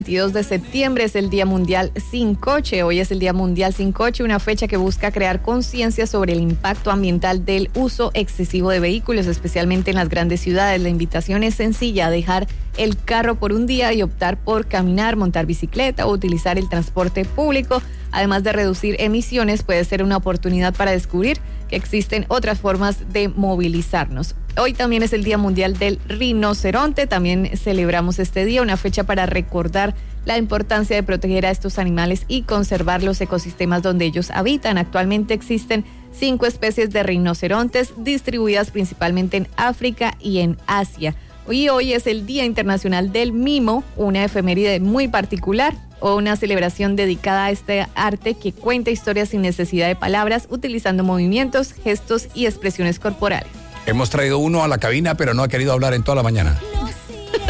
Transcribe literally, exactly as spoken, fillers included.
veintidós de septiembre es el Día Mundial Sin Coche. Hoy es el Día Mundial Sin Coche, una fecha que busca crear conciencia sobre el impacto ambiental del uso excesivo de vehículos, especialmente en las grandes ciudades. La invitación es sencilla: dejar el carro por un día y optar por caminar, montar bicicleta o utilizar el transporte público. Además de reducir emisiones, puede ser una oportunidad para descubrir que existen otras formas de movilizarnos. Hoy también es el Día Mundial del Rinoceronte. También celebramos este día, una fecha para recordar la importancia de proteger a estos animales y conservar los ecosistemas donde ellos habitan. Actualmente existen cinco especies de rinocerontes distribuidas principalmente en África y en Asia. Y hoy es el Día Internacional del Mimo, una efeméride muy particular o una celebración dedicada a este arte que cuenta historias sin necesidad de palabras, utilizando movimientos, gestos y expresiones corporales. Hemos traído uno a la cabina, pero no ha querido hablar en toda la mañana.